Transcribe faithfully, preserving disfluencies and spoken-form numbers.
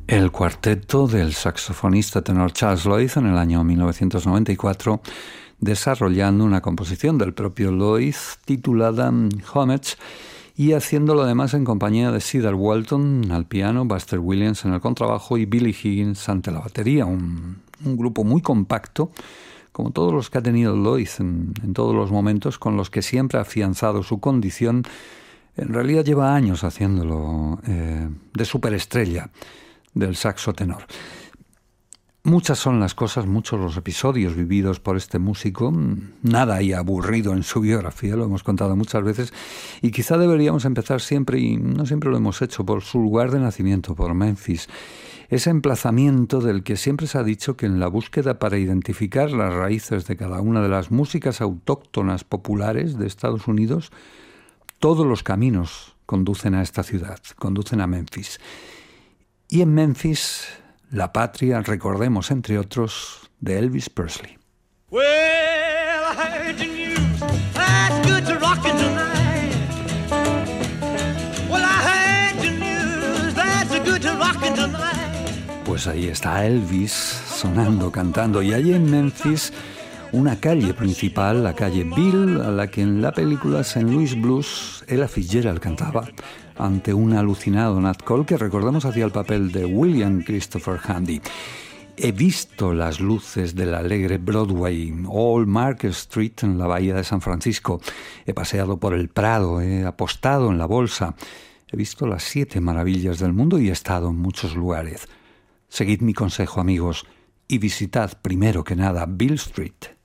El cuarteto del saxofonista tenor Charles Lloyd en el año mil novecientos noventa y cuatro, desarrollando una composición del propio Lloyd titulada Homage y haciéndolo además en compañía de Cedar Walton al piano, Buster Williams en el contrabajo y Billy Higgins ante la batería. Un, un grupo muy compacto, como todos los que ha tenido Lloyd en, en todos los momentos, con los que siempre ha afianzado su condición. En realidad lleva años haciéndolo eh, de superestrella del saxo tenor. Muchas son las cosas, muchos los episodios vividos por este músico. Nada hay aburrido en su biografía, lo hemos contado muchas veces, y quizá deberíamos empezar siempre, y no siempre lo hemos hecho, por su lugar de nacimiento, por Memphis. Ese emplazamiento del que siempre se ha dicho que en la búsqueda para identificar las raíces de cada una de las músicas autóctonas populares de Estados Unidos, todos los caminos conducen a esta ciudad, conducen a Memphis. Y en Memphis, la patria, recordemos, entre otros, de Elvis Presley. Well, I heard the news, that's good to rockin' tonight. Well, I heard the news, that's good to rockin' tonight. Pues ahí está Elvis sonando, cantando, y hay en Memphis una calle principal, la calle Bill, a la que en la película Saint Louis Blues Ella Fitzgerald cantaba ante un alucinado Nat Cole, que recordamos hacía el papel de William Christopher Handy. He visto las luces del alegre Broadway, Old Market Street en la bahía de San Francisco. He paseado por el Prado, he apostado en la bolsa. He visto las siete maravillas del mundo y he estado en muchos lugares. Seguid mi consejo, amigos, y visitad primero que nada Bill Street.